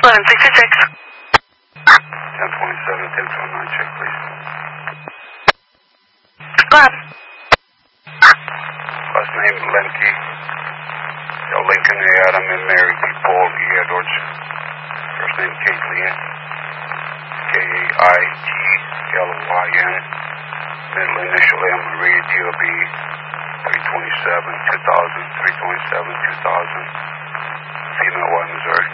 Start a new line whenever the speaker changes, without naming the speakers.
1166.
1027, 1029, check please.
Go ahead.
Last name Lemke. Lincoln A. Adam and Mary B. Paul E. Edwards. First name Caitlin. K-A-I-T-L-Y-N. Middle initial M. Maria D.O.B. 327, 2000, 327, 2000. Female, White, Missouri.